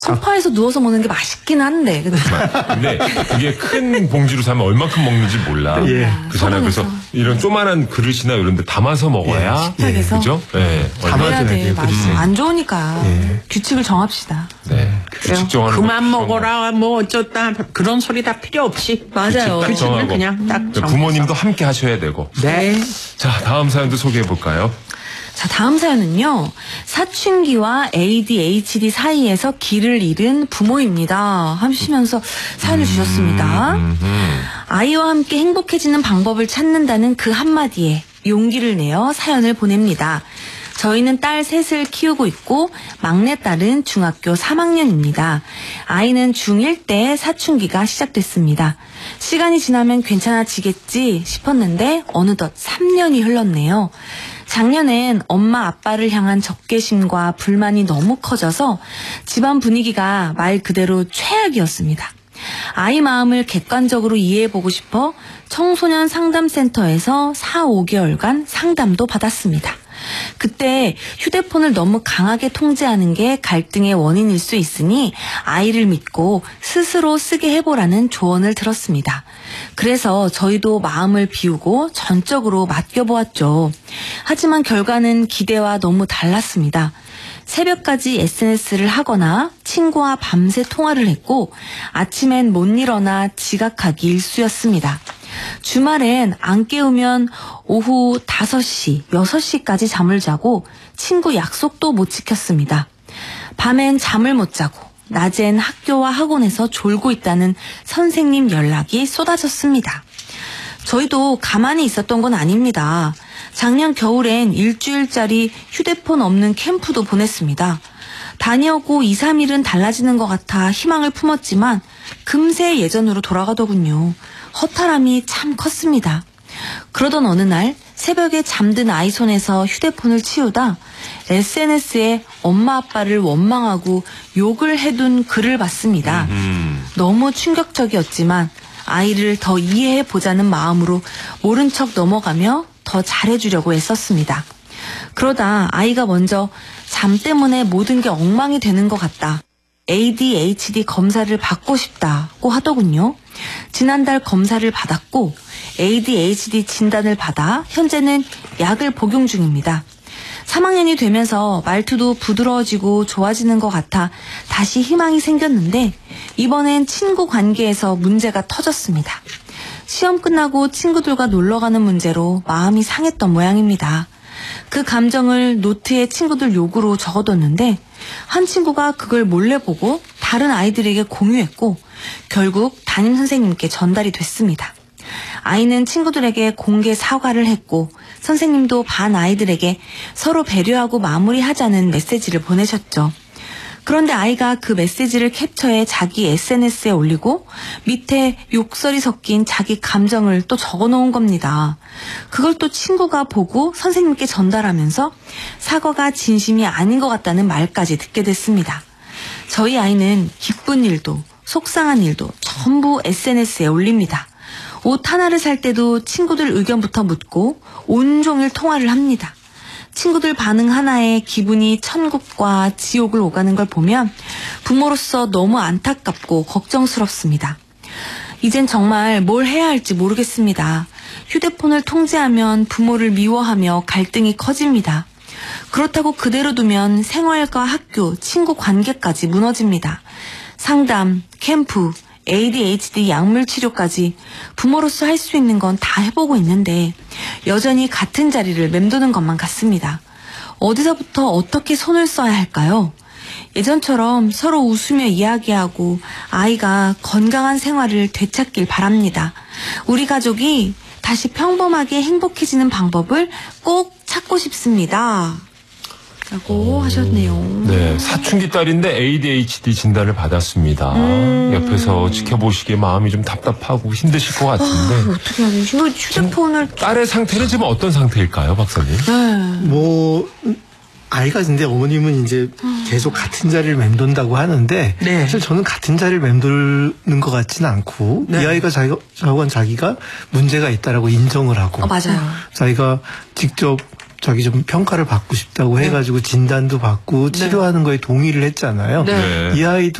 소파에서 누워서 먹는 게 맛있긴 한데. 근데 그게 큰 봉지로 사면 얼만큼 먹는지 몰라. 예. 그렇잖아요. 그래서 이런 조만한 그릇이나 이런 데 담아서 먹어야. 식탁에서? 그죠? 네. 담아야 돼. 그렇지. 안 좋으니까. 예. 규칙을 정합시다. 네. 규칙 정하는 그만 거 먹어라 뭐 어쩌다 그런 소리 다 필요 없이 맞아요. 딱 규칙을 정하고. 그냥 딱 정해서. 부모님도 함께 하셔야 되고. 네. 자, 다음 사연도 소개해 볼까요? 자, 다음 사연은요. 사춘기와 ADHD 사이에서 길을 잃은 부모입니다. 하시면서 사연을 주셨습니다. 아이와 함께 행복해지는 방법을 찾는다는 그 한마디에 용기를 내어 사연을 보냅니다. 저희는 딸 셋을 키우고 있고 막내딸은 중학교 3학년입니다. 아이는 중1 때 사춘기가 시작됐습니다. 시간이 지나면 괜찮아지겠지 싶었는데 어느덧 3년이 흘렀네요. 작년엔 엄마 아빠를 향한 적개심과 불만이 너무 커져서 집안 분위기가 말 그대로 최악이었습니다. 아이 마음을 객관적으로 이해해보고 싶어 청소년 상담센터에서 4, 5개월간 상담도 받았습니다. 그때 휴대폰을 너무 강하게 통제하는 게 갈등의 원인일 수 있으니 아이를 믿고 스스로 쓰게 해보라는 조언을 들었습니다. 그래서 저희도 마음을 비우고 전적으로 맡겨보았죠. 하지만 결과는 기대와 너무 달랐습니다. 새벽까지 SNS를 하거나 친구와 밤새 통화를 했고 아침엔 못 일어나 지각하기 일쑤였습니다. 주말엔 안 깨우면 오후 5시, 6시까지 잠을 자고 친구 약속도 못 지켰습니다. 밤엔 잠을 못 자고 낮엔 학교와 학원에서 졸고 있다는 선생님 연락이 쏟아졌습니다. 저희도 가만히 있었던 건 아닙니다. 작년 겨울엔 일주일짜리 휴대폰 없는 캠프도 보냈습니다. 다녀오고 2, 3일은 달라지는 것 같아 희망을 품었지만 금세 예전으로 돌아가더군요. 허탈함이 참 컸습니다. 그러던 어느 날 새벽에 잠든 아이 손에서 휴대폰을 치우다 SNS에 엄마 아빠를 원망하고 욕을 해둔 글을 봤습니다. 너무 충격적이었지만 아이를 더 이해해보자는 마음으로 모른 척 넘어가며 더 잘해주려고 애썼습니다. 그러다 아이가 먼저 잠 때문에 모든 게 엉망이 되는 것 같다. ADHD 검사를 받고 싶다고 하더군요. 지난달 검사를 받았고 ADHD 진단을 받아 현재는 약을 복용 중입니다. 3학년이 되면서 말투도 부드러워지고 좋아지는 것 같아 다시 희망이 생겼는데 이번엔 친구 관계에서 문제가 터졌습니다. 시험 끝나고 친구들과 놀러가는 문제로 마음이 상했던 모양입니다. 그 감정을 노트에 친구들 욕으로 적어뒀는데 한 친구가 그걸 몰래 보고 다른 아이들에게 공유했고 결국 담임 선생님께 전달이 됐습니다. 아이는 친구들에게 공개 사과를 했고 선생님도 반 아이들에게 서로 배려하고 마무리하자는 메시지를 보내셨죠. 그런데 아이가 그 메시지를 캡처해 자기 SNS에 올리고 밑에 욕설이 섞인 자기 감정을 또 적어놓은 겁니다. 그걸 또 친구가 보고 선생님께 전달하면서 사과가 진심이 아닌 것 같다는 말까지 듣게 됐습니다. 저희 아이는 기쁜 일도 속상한 일도 전부 SNS에 올립니다. 옷 하나를 살 때도 친구들 의견부터 묻고 온종일 통화를 합니다. 친구들 반응 하나에 기분이 천국과 지옥을 오가는 걸 보면 부모로서 너무 안타깝고 걱정스럽습니다. 이젠 정말 뭘 해야 할지 모르겠습니다. 휴대폰을 통제하면 부모를 미워하며 갈등이 커집니다. 그렇다고 그대로 두면 생활과 학교, 친구 관계까지 무너집니다. 상담, 캠프, ADHD 약물 치료까지 부모로서 할 수 있는 건 다 해보고 있는데 여전히 같은 자리를 맴도는 것만 같습니다. 어디서부터 어떻게 손을 써야 할까요? 예전처럼 서로 웃으며 이야기하고 아이가 건강한 생활을 되찾길 바랍니다. 우리 가족이 다시 평범하게 행복해지는 방법을 꼭 찾고 싶습니다. 라고 하셨네요. 네, 사춘기 딸인데 ADHD 진단을 받았습니다. 옆에서 지켜보시기에 마음이 좀 답답하고 힘드실 것 같은데. 어떻게 해야 되지? 휴대폰을. 딸의 상태는 지금 어떤 상태일까요, 박사님? 뭐 아이가 근데 어머님은 이제 계속 같은 자리를 맴돈다고 하는데 네. 사실 저는 같은 자리를 맴도는 것 같지는 않고 네. 이 아이가 자기가 문제가 있다라고 인정을 하고 맞아요. 자기가 직접 저기 좀 평가를 받고 싶다고 해가지고 진단도 받고 치료하는 거에 동의를 했잖아요. 네. 이 아이도